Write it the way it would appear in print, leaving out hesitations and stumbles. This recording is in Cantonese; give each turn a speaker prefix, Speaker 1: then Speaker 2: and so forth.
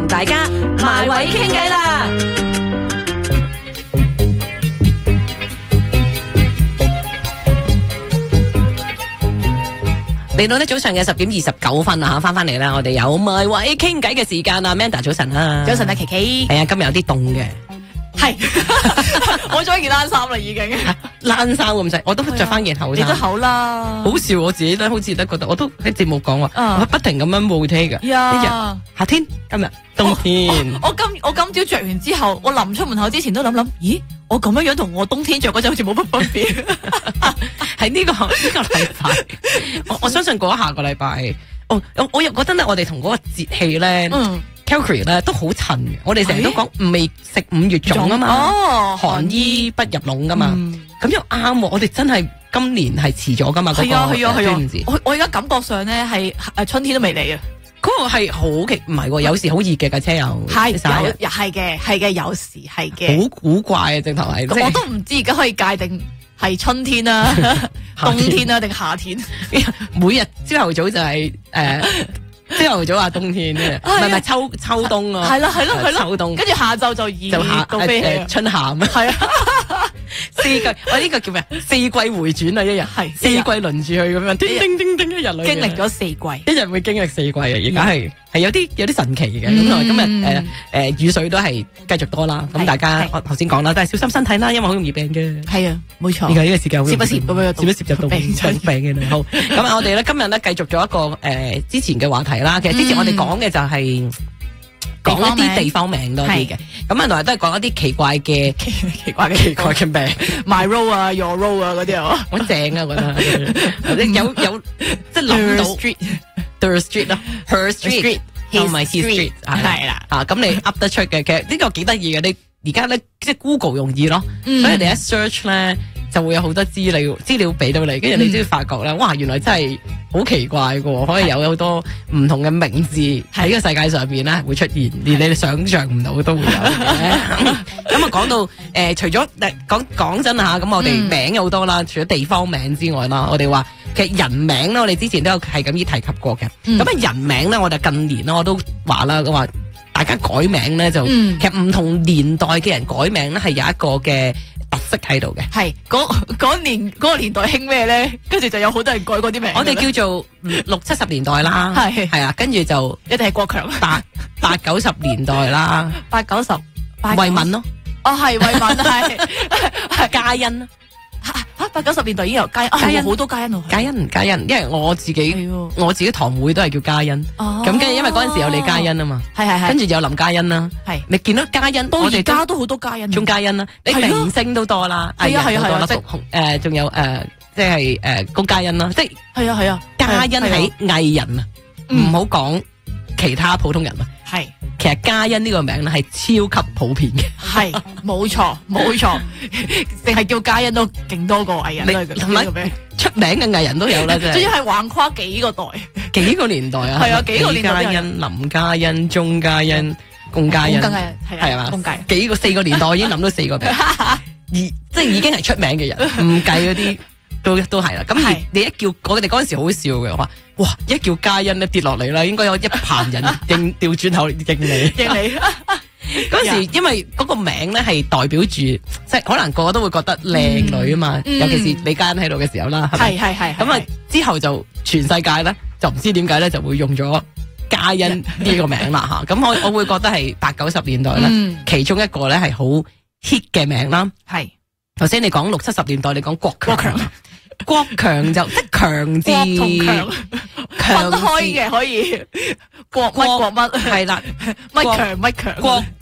Speaker 1: 同大家埋位傾偈啦。嚟到呢早上嘅10:29啊，翻嚟啦，我哋有埋位傾偈嘅時間啊 ，Manda 早晨啊，
Speaker 2: 早晨啊，琪琪，
Speaker 1: 係啊，今日有啲凍嘅，
Speaker 2: 係，我着一件冷衫啦，已經，
Speaker 1: 冷衫咁細，我都着翻件厚衫，
Speaker 2: 你都厚啦，
Speaker 1: 好笑，我自己都好似都覺得，我都喺節目講話，我不停咁樣冒聽嘅，一日夏天，今日冬天，
Speaker 2: 我今朝着完之後，我臨出門口之前都諗，咦，我咁樣同我冬天着嗰陣好似冇乜分別。
Speaker 1: 喺呢個禮拜，我相信過下個禮拜，我又覺得咧，我哋同嗰個節氣咧，Calgary 咧都好襯嘅。我哋成日都講未食5月粽啊嘛，寒衣不入籠噶嘛，咁又啱。我哋真係今年係遲咗噶嘛，嗰個端午節。
Speaker 2: 我而家感覺上咧係春天都未嚟啊。
Speaker 1: 嗰個係好奇唔係喎，有時好熱嘅架車又
Speaker 2: 係嘅，有時係嘅，
Speaker 1: 好古怪啊！直頭係，
Speaker 2: 我都唔知而家可以界定係春天啊、冬天啊定夏天。
Speaker 1: 每日朝頭早就係朝頭早話冬天嘅，唔係秋冬啊，
Speaker 2: 係咯，
Speaker 1: 秋冬，
Speaker 2: 跟住下晝就熱到飛起，
Speaker 1: 春夏啊，係啊。四季，我呢個叫咩？四季回轉啊，一日係四季輪住去咁樣，叮叮叮一日裏
Speaker 2: 經歷咗4季，
Speaker 1: 一日會經歷4季啊！而家係有啲神奇嘅。咁同埋今日雨水都係繼續多啦。咁大家我頭先講啦，都係小心身體啦，因為好容易病嘅。係啊，冇錯。而家呢個時間攝一攝就到病嘅。好，咁啊，我哋咧今日咧繼續咗一個之前嘅話題啦。其實之前我哋講嘅就係講一啲地方名多啲嘅，咁啊，同埋都係講一啲奇怪嘅名 ，My road 啊 ，Your road 啊嗰啲啊，好正啊，我覺得有即係諗到 street，the street 啦 ，her street，同埋 his street 係啦，咁你噏得出嘅，其實呢個幾得意嘅，你而家咧即係 Google 容易咯，所以你一 search 咧就會有好多資料俾到你，跟住你先發覺咧，哇，原來真係好奇怪嘅，可以有好多唔同嘅名字喺個世界上邊咧會出現，連你哋想象唔到都會有嘅。咁啊，講到除咗講真吓，咁我哋名有好多啦，除咗地方名之外啦，我哋話其實人名咧，我哋之前都有係咁意提及過嘅。咁啊，人名咧，我哋近年咧我都話啦，我話大家改名咧就其實唔同年代嘅人改名咧係有一個嘅特色喺度嘅，係
Speaker 2: 嗰個年代興咩咧？跟住就有好多人改嗰啲名。
Speaker 1: 我哋叫做60、70年代啦，係啊，跟住就
Speaker 2: 一定係國強
Speaker 1: 8、90年代啦
Speaker 2: ，8、90
Speaker 1: 惠民咯，
Speaker 2: 係惠民係
Speaker 1: 嘉欣啦。
Speaker 2: 8、90年代已經有嘉欣，好多嘉欣喎。
Speaker 1: 嘉欣，因為我自己堂妹都係叫嘉欣，咁跟住因為嗰陣時有李嘉欣啊嘛，係，跟住有林嘉欣啦，係，你見到嘉欣，我哋而家都好多嘉欣，鍾嘉欣啦，你明星都多啦，係啊，仲有即係高嘉欣啦，即係係啊，嘉欣係藝人啊，唔好講其他普通人啊，係。其實嘉欣呢個名咧係超級普遍嘅，係
Speaker 2: 冇錯，淨係叫嘉欣都勁多個藝人，
Speaker 1: 同埋出名嘅藝人都有啦，真係。仲要係
Speaker 2: 橫跨幾個代、
Speaker 1: 幾個年代啊，係啊，幾個年代。嘉欣、林嘉欣、鐘嘉欣、龔嘉欣，係嘛？4個年代已經諗到4個名，即係已經係出名嘅人，唔計嗰啲。都係啦，咁你一叫我哋嗰陣時好笑嘅，話哇一叫嘉欣咧跌落嚟啦，應該有一棚人調轉頭認你。嗰時因為嗰個名咧係代表住，即係可能個個都會覺得靚女啊嘛，尤其是李嘉欣喺度嘅時候啦，係咁啊之後就全世界咧就唔知點解咧就會用咗嘉欣呢個名啦吓，咁我會覺得係8、90年代咧，其中一個咧係好 hit 嘅名啦。係頭先你講60、70年代，你講國強。國強就即係強字，強分開嘅可以國乜係啦，乜強，